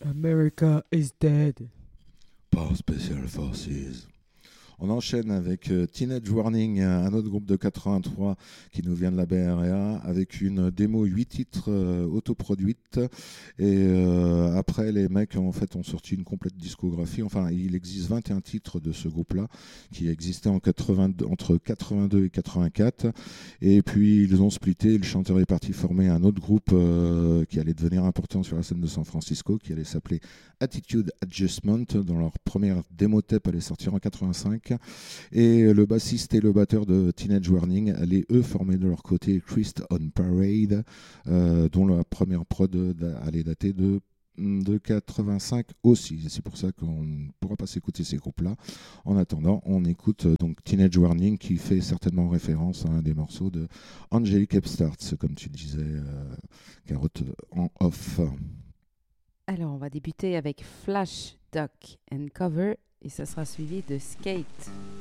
America is dead. Par Special Forces. On enchaîne avec Teenage Warning, un autre groupe de 83 qui nous vient de la BRA, avec une démo 8 titres autoproduite. Et après, les mecs en fait, ont sorti une complète discographie. Enfin, il existe 21 titres de ce groupe-là qui existait entre 82 et 84. Et puis, ils ont splitté. Le chanteur est parti former un autre groupe qui allait devenir important sur la scène de San Francisco, qui allait s'appeler Attitude Adjustment, dont leur première démo tape allait sortir en 85. Et le bassiste et le batteur de Teenage Warning allaient eux former de leur côté Christ on Parade, dont la première prod allait dater de 85 aussi. C'est pour ça qu'on ne pourra pas s'écouter ces groupes-là. En attendant, on écoute donc Teenage Warning, qui fait certainement référence à un des morceaux de Angelic Upstarts, comme tu disais, Carotte, en off. Alors, on va débuter avec Flash, Duck and Cover et ça sera suivi de Skate.